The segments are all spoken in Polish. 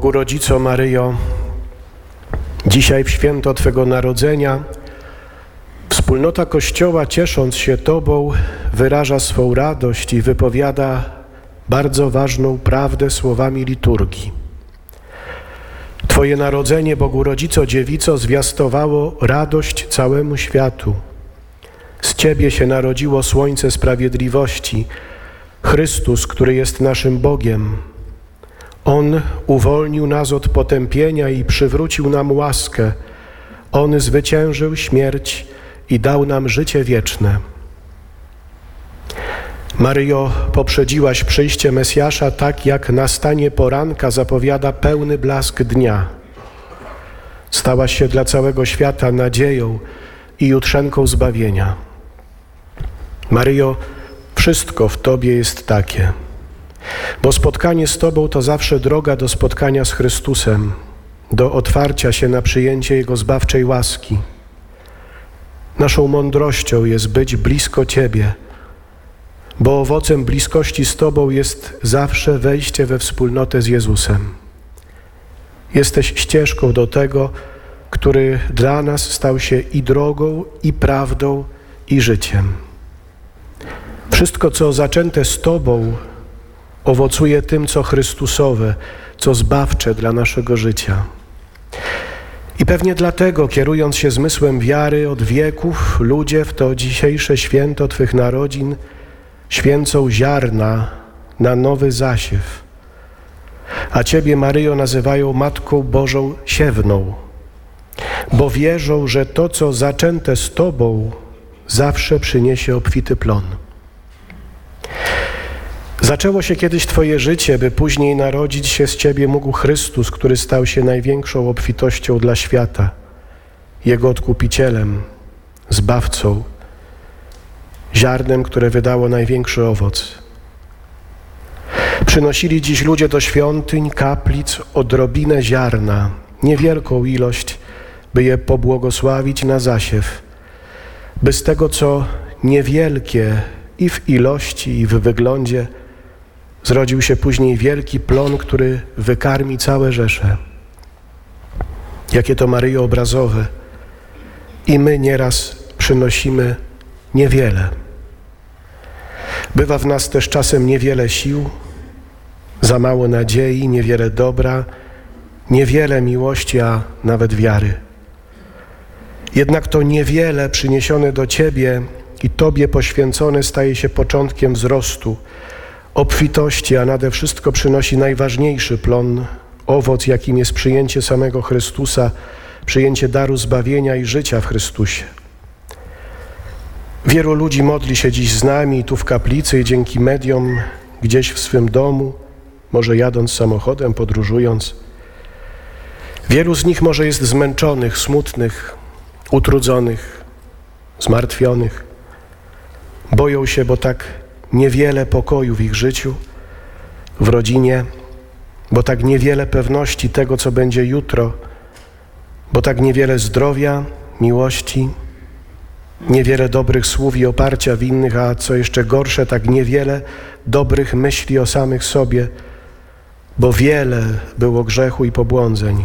Bogu Rodzico Maryjo, dzisiaj w święto Twego Narodzenia wspólnota Kościoła, ciesząc się Tobą, wyraża swą radość i wypowiada bardzo ważną prawdę słowami liturgii. Twoje narodzenie, Bogu Rodzico Dziewico, zwiastowało radość całemu światu. Z Ciebie się narodziło Słońce Sprawiedliwości, Chrystus, który jest naszym Bogiem. On uwolnił nas od potępienia i przywrócił nam łaskę. On zwyciężył śmierć i dał nam życie wieczne. Maryjo, poprzedziłaś przyjście Mesjasza tak, jak nastanie poranka zapowiada pełny blask dnia. Stałaś się dla całego świata nadzieją i jutrzenką zbawienia. Maryjo, wszystko w Tobie jest takie, bo spotkanie z Tobą to zawsze droga do spotkania z Chrystusem, do otwarcia się na przyjęcie Jego zbawczej łaski. Naszą mądrością jest być blisko Ciebie, bo owocem bliskości z Tobą jest zawsze wejście we wspólnotę z Jezusem. Jesteś ścieżką do tego, który dla nas stał się i drogą, i prawdą, i życiem. Wszystko, co zaczęte z Tobą, owocuje tym, co Chrystusowe, co zbawcze dla naszego życia. I pewnie dlatego, kierując się zmysłem wiary od wieków, ludzie w to dzisiejsze święto Twych narodzin święcą ziarna na nowy zasiew. A Ciebie, Maryjo, nazywają Matką Bożą siewną, bo wierzą, że to, co zaczęte z Tobą, zawsze przyniesie obfity plon. Zaczęło się kiedyś Twoje życie, by później narodzić się z Ciebie mógł Chrystus, który stał się największą obfitością dla świata, Jego Odkupicielem, Zbawcą, ziarnem, które wydało największy owoc. Przynosili dziś ludzie do świątyń, kaplic odrobinę ziarna, niewielką ilość, by je pobłogosławić na zasiew, by z tego, co niewielkie i w ilości, i w wyglądzie, zrodził się później wielki plon, który wykarmi całe rzesze. Jakie to, Maryjo, obrazowe. I my nieraz przynosimy niewiele. Bywa w nas też czasem niewiele sił, za mało nadziei, niewiele dobra, niewiele miłości, a nawet wiary. Jednak to niewiele przyniesione do Ciebie i Tobie poświęcone staje się początkiem wzrostu, obfitości, a nade wszystko przynosi najważniejszy plon, owoc, jakim jest przyjęcie samego Chrystusa, przyjęcie daru zbawienia i życia w Chrystusie. Wielu ludzi modli się dziś z nami tu w kaplicy i dzięki mediom gdzieś w swym domu, może jadąc samochodem, podróżując. Wielu z nich może jest zmęczonych, smutnych, utrudzonych, zmartwionych. Boją się, bo tak niewiele pokoju w ich życiu, w rodzinie, bo tak niewiele pewności tego, co będzie jutro, bo tak niewiele zdrowia, miłości, niewiele dobrych słów i oparcia w innych, a co jeszcze gorsze, tak niewiele dobrych myśli o samych sobie, bo wiele było grzechu i pobłądzeń.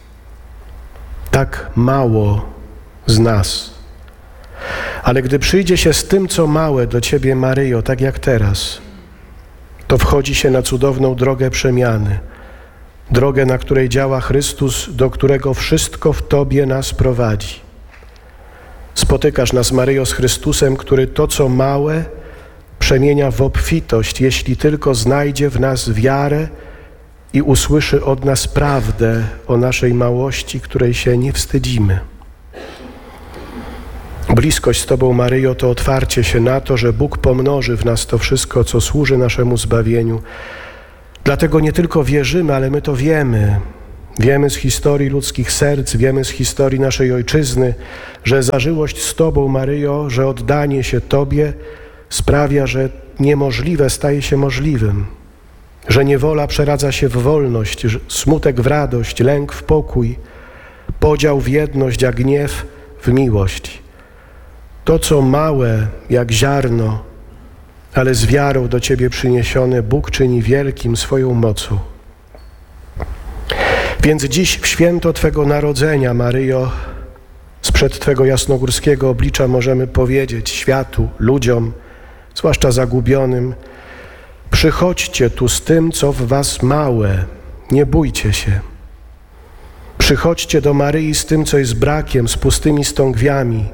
Tak mało z nas. Ale gdy przyjdzie się z tym, co małe do Ciebie, Maryjo, tak jak teraz, to wchodzi się na cudowną drogę przemiany, drogę, na której działa Chrystus, do którego wszystko w Tobie nas prowadzi. Spotykasz nas, Maryjo, z Chrystusem, który to, co małe, przemienia w obfitość, jeśli tylko znajdzie w nas wiarę i usłyszy od nas prawdę o naszej małości, której się nie wstydzimy. Bliskość z Tobą, Maryjo, to otwarcie się na to, że Bóg pomnoży w nas to wszystko, co służy naszemu zbawieniu. Dlatego nie tylko wierzymy, ale my to wiemy. Wiemy z historii ludzkich serc, wiemy z historii naszej Ojczyzny, że zażyłość z Tobą, Maryjo, że oddanie się Tobie sprawia, że niemożliwe staje się możliwym, że niewola przeradza się w wolność, smutek w radość, lęk w pokój, podział w jedność, a gniew w miłość. To, co małe jak ziarno, ale z wiarą do Ciebie przyniesione, Bóg czyni wielkim swoją mocą. Więc dziś w święto Twego narodzenia, Maryjo, sprzed Twego jasnogórskiego oblicza możemy powiedzieć światu, ludziom, zwłaszcza zagubionym: przychodźcie tu z tym, co w was małe, nie bójcie się. Przychodźcie do Maryi z tym, co jest brakiem, z pustymi stągwiami.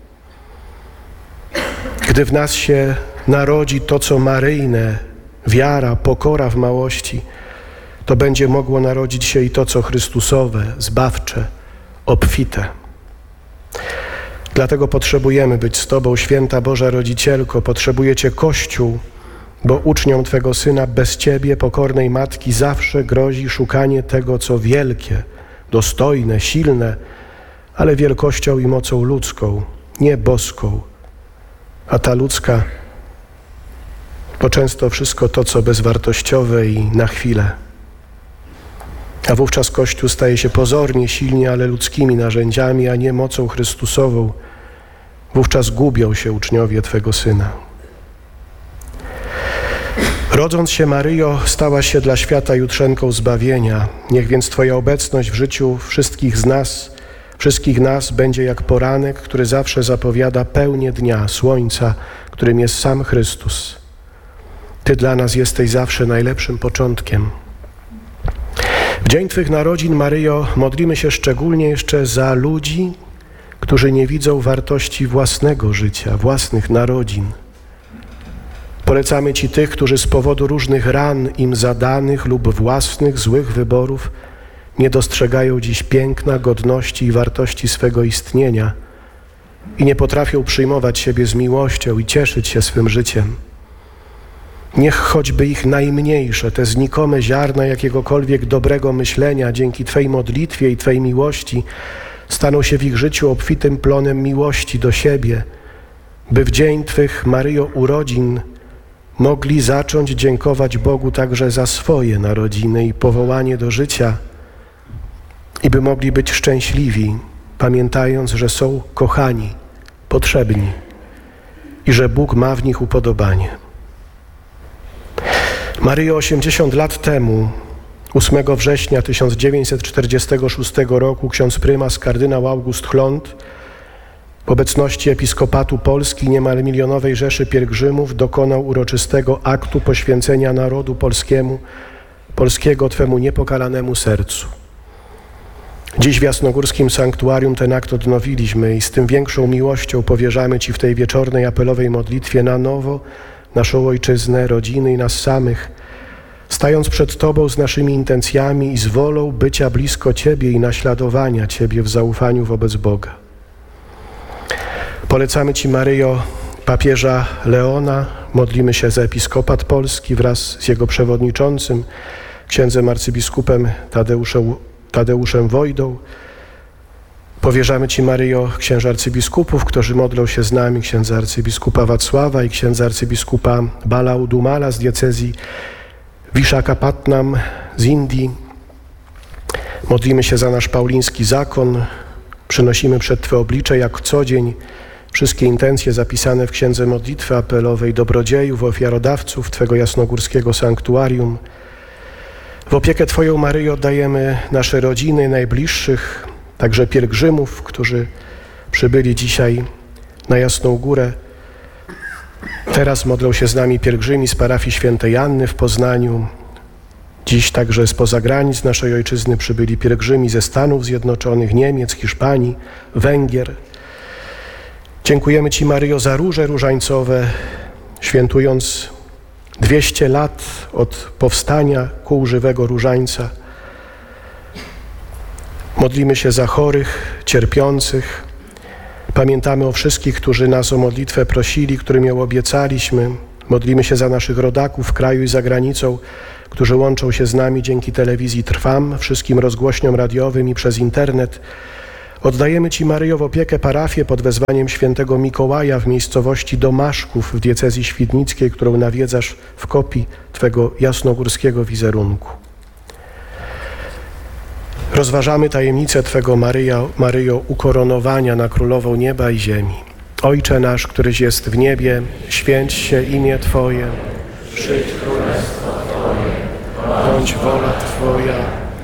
Gdy w nas się narodzi to, co maryjne, wiara, pokora w małości, to będzie mogło narodzić się i to, co Chrystusowe, zbawcze, obfite. Dlatego potrzebujemy być z Tobą, święta Boża Rodzicielko. Potrzebujecie Kościół, bo uczniom Twego Syna bez Ciebie, pokornej Matki, zawsze grozi szukanie tego, co wielkie, dostojne, silne, ale wielkością i mocą ludzką, nie boską. A ta ludzka to często wszystko to, co bezwartościowe i na chwilę. A wówczas Kościół staje się pozornie silnie, ale ludzkimi narzędziami, a nie mocą Chrystusową. Wówczas gubią się uczniowie Twego Syna. Rodząc się, Maryjo, stałaś się dla świata jutrzenką zbawienia. Niech więc Twoja obecność w życiu wszystkich nas będzie jak poranek, który zawsze zapowiada pełnię dnia, słońca, którym jest sam Chrystus. Ty dla nas jesteś zawsze najlepszym początkiem. W dzień Twych narodzin, Maryjo, modlimy się szczególnie jeszcze za ludzi, którzy nie widzą wartości własnego życia, własnych narodzin. Polecamy Ci tych, którzy z powodu różnych ran im zadanych lub własnych złych wyborów nie dostrzegają dziś piękna, godności i wartości swego istnienia i nie potrafią przyjmować siebie z miłością i cieszyć się swym życiem. Niech choćby ich najmniejsze, te znikome ziarna jakiegokolwiek dobrego myślenia dzięki Twej modlitwie i Twej miłości staną się w ich życiu obfitym plonem miłości do siebie, by w dzień Twych, Maryjo, urodzin mogli zacząć dziękować Bogu także za swoje narodziny i powołanie do życia i by mogli być szczęśliwi, pamiętając, że są kochani, potrzebni i że Bóg ma w nich upodobanie. Maryjo, 80 lat temu, 8 września 1946 roku, ksiądz prymas kardynał August Hlond w obecności Episkopatu Polski niemal milionowej rzeszy pielgrzymów dokonał uroczystego aktu poświęcenia narodu polskiego Twemu niepokalanemu sercu. Dziś w Jasnogórskim Sanktuarium ten akt odnowiliśmy i z tym większą miłością powierzamy Ci w tej wieczornej apelowej modlitwie na nowo naszą ojczyznę, rodziny i nas samych, stając przed Tobą z naszymi intencjami i z wolą bycia blisko Ciebie i naśladowania Ciebie w zaufaniu wobec Boga. Polecamy Ci, Maryjo, papieża Leona, modlimy się za Episkopat Polski wraz z jego przewodniczącym, księdzem arcybiskupem Tadeuszem Wojdą. Powierzamy Ci, Maryjo, księży arcybiskupów, którzy modlą się z nami, księdza arcybiskupa Wacława i księdza arcybiskupa Balaudumala z diecezji Visakhapatnam z Indii. Modlimy się za nasz pauliński zakon, przynosimy przed Twe oblicze jak co dzień wszystkie intencje zapisane w księdze modlitwy apelowej dobrodziejów, ofiarodawców Twego jasnogórskiego sanktuarium. W opiekę Twoją, Maryjo, oddajemy nasze rodziny, najbliższych, także pielgrzymów, którzy przybyli dzisiaj na Jasną Górę. Teraz modlą się z nami pielgrzymi z parafii Świętej Anny w Poznaniu. Dziś także spoza granic naszej ojczyzny przybyli pielgrzymi ze Stanów Zjednoczonych, Niemiec, Hiszpanii, Węgier. Dziękujemy Ci, Maryjo, za róże różańcowe, świętując 200 lat od powstania kół żywego różańca. Modlimy się za chorych, cierpiących. Pamiętamy o wszystkich, którzy nas o modlitwę prosili, którym ją obiecaliśmy. Modlimy się za naszych rodaków w kraju i za granicą, którzy łączą się z nami dzięki telewizji Trwam, wszystkim rozgłośniom radiowym i przez internet. Oddajemy Ci, Maryjo, w opiekę parafię pod wezwaniem świętego Mikołaja w miejscowości Domaszków w diecezji świdnickiej, którą nawiedzasz w kopii Twego jasnogórskiego wizerunku. Rozważamy tajemnicę Twego, Maryjo, ukoronowania na Królową nieba i ziemi. Ojcze nasz, któryś jest w niebie, święć się imię Twoje, przyjdź królestwo Twoje, bądź wola Twoja,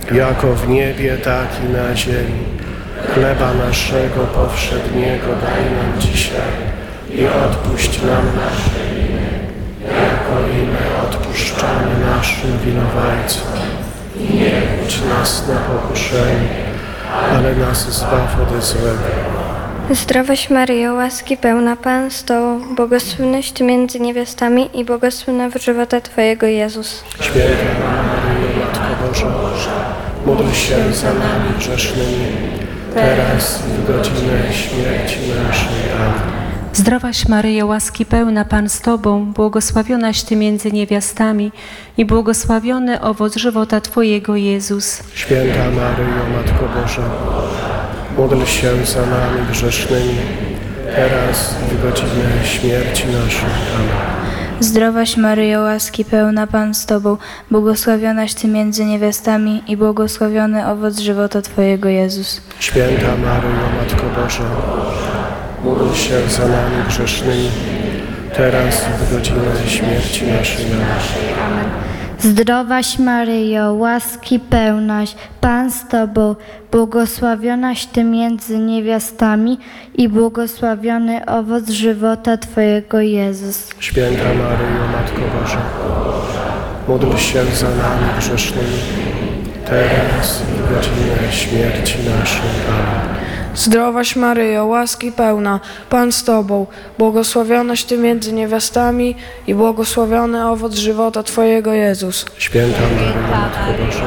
jako w niebie, tak i na ziemi. Chleba naszego powszedniego daj nam dzisiaj i odpuść nam nasze winy, jako i my odpuszczamy naszym winowajcom. I nie wódź nas na pokuszenie, ale nas zbaw ode złego. Zdrowaś Maryjo, łaski pełna, Pan z Tobą, błogosławionaś Ty między niewiastami i błogosławiony owoc żywota Twojego, Jezus. Święta Maryjo, Matko Boża, módl się za nami grzesznymi, teraz i w godzinę śmierci naszej. Amen. Zdrowaś Maryjo, łaski pełna, Pan z Tobą, błogosławionaś Ty między niewiastami i błogosławiony owoc żywota Twojego, Jezus. Święta Maryjo, Matko Boża, módl się za nami grzesznymi, teraz i w godzinę śmierci naszej. Amen. Zdrowaś Maryjo, łaski pełna, Pan z Tobą, błogosławionaś Ty między niewiastami i błogosławiony owoc żywota Twojego, Jezus. Święta Maryjo, Matko Boża, módl się za nami grzesznymi, teraz i w godzinę śmierci naszej. Amen. Zdrowaś Maryjo, łaski pełnaś, Pan z Tobą, błogosławionaś Ty między niewiastami i błogosławiony owoc żywota Twojego, Jezus. Święta Maryjo, Matko Boża, módl się za nami grzesznymi, teraz i w godzinę śmierci naszej. Amen. Zdrowaś Maryjo, łaski pełna, Pan z Tobą, błogosławionaś Ty między niewiastami i błogosławiony owoc żywota Twojego, Jezus. Święta Maryjo, Matko Boża,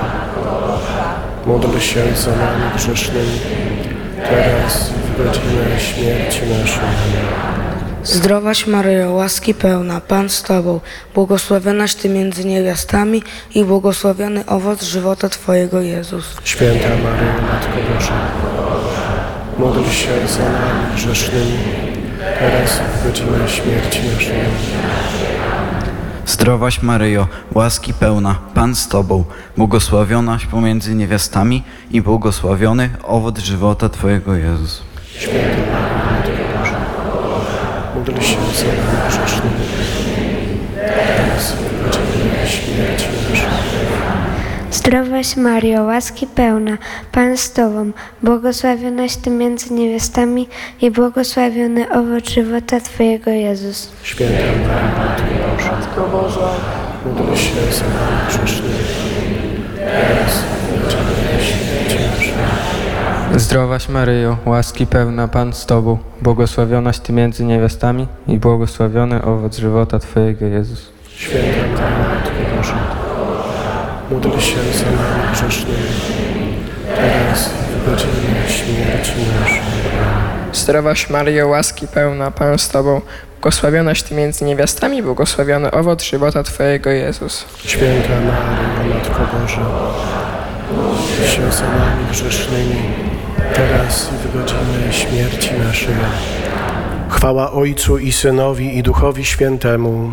módl się za nami grzesznymi, teraz i w godzinę śmierci naszej. Amen. Zdrowaś Maryjo, łaski pełna, Pan z Tobą, błogosławionaś Ty między niewiastami i błogosławiony owoc żywota Twojego, Jezus. Święta Maryjo, Matko Boża, módl się za nami grzesznymi, teraz i w godzinę śmierci naszej. Zdrowaś Maryjo, łaski pełna, Pan z Tobą, błogosławionaś pomiędzy niewiastami i błogosławiony owoc żywota Twojego, Jezus. Święta Maryjo, Matko Boża, módl się za nami grzesznymi, teraz i w godzinę śmierci naszej. Zdrowaś Maryjo, łaski pełna, Pan z Tobą, błogosławionaś Ty między niewiastami i błogosławiony owoc żywota Twojego, Jezus. Święta Maryjo, Matko Boża, módl się za nami grzesznymi, teraz i w godzinę śmierci naszej. Zdrowaś Maryjo, łaski pełna, Pan z Tobą, błogosławionaś Ty między niewiastami i błogosławiony owoc żywota Twojego, Jezus. Święta Maryjo, Matko Boża, módl się za nami grzesznymi, teraz i w godzinę śmierci naszej. Zdrowaś Maryjo, łaski pełna, Pan z Tobą, błogosławionaś Ty między niewiastami, błogosławiony owoc żywota Twojego, Jezus. Święta Maryjo, Matko Boża, módl się za nami grzesznymi, teraz i w godzinę śmierci naszej. Chwała Ojcu i Synowi i Duchowi Świętemu.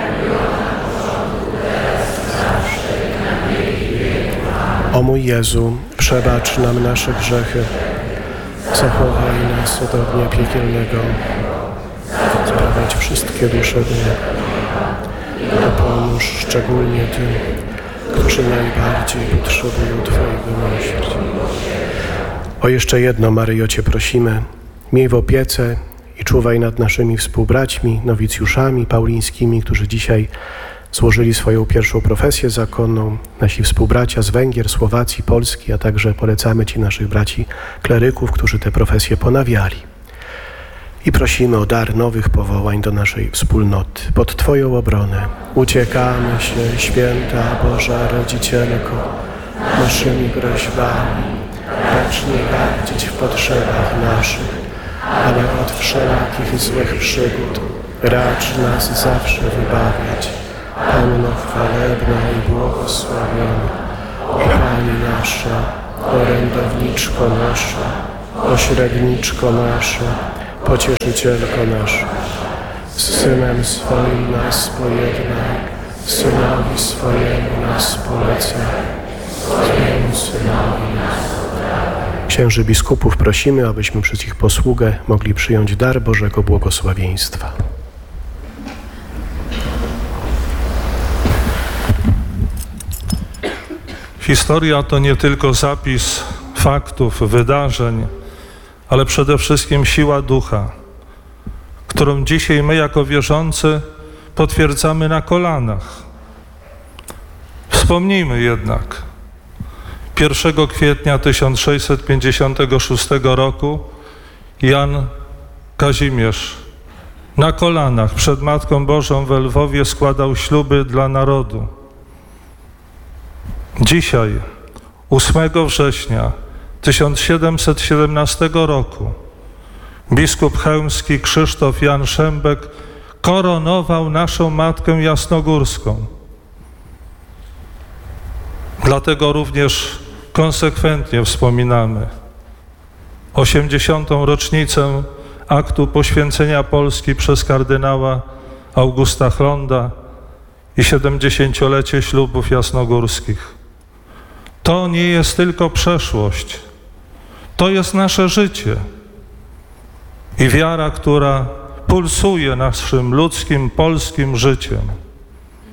O mój Jezu, przebacz nam nasze grzechy, zachowaj nas od ognia piekielnego, zaprowadź wszystkie dusze do nieba. Dopomóż szczególnie tym, którzy najbardziej potrzebują Twojego miłosierdzia. O jeszcze jedno, Maryjo, Cię prosimy, miej w opiece i czuwaj nad naszymi współbraćmi, nowicjuszami paulińskimi, którzy dzisiaj złożyli swoją pierwszą profesję zakonną, nasi współbracia z Węgier, Słowacji, Polski, a także polecamy Ci naszych braci kleryków, którzy te profesje ponawiali. I prosimy o dar nowych powołań do naszej wspólnoty. Pod Twoją obronę uciekamy się, święta Boża Rodzicielko, naszymi prośbami. Racz nie gardzić w potrzebach naszych, ale od wszelakich złych przygód racz nas zawsze wybawiać. Panno chwalebna i błogosławiona, o Pani nasza, orędowniczko nasza, pośredniczko nasza, pocieszycielko nasza, z Synem swoim nas pojednaj, Synowi swojemu nas polecaj, swojemu Synowi nas. Księży biskupów prosimy, abyśmy przez ich posługę mogli przyjąć dar Bożego błogosławieństwa. Historia to nie tylko zapis faktów, wydarzeń, ale przede wszystkim siła ducha, którą dzisiaj my jako wierzący potwierdzamy na kolanach. Wspomnijmy jednak, 1 kwietnia 1656 roku Jan Kazimierz na kolanach przed Matką Bożą w Lwowie składał śluby dla narodu. Dzisiaj, 8 września 1717 roku, biskup chełmski Krzysztof Jan Szembek koronował naszą Matkę Jasnogórską. Dlatego również konsekwentnie wspominamy 80. rocznicę aktu poświęcenia Polski przez kardynała Augusta Chlonda i 70-lecie ślubów jasnogórskich. To nie jest tylko przeszłość, to jest nasze życie i wiara, która pulsuje naszym ludzkim, polskim życiem.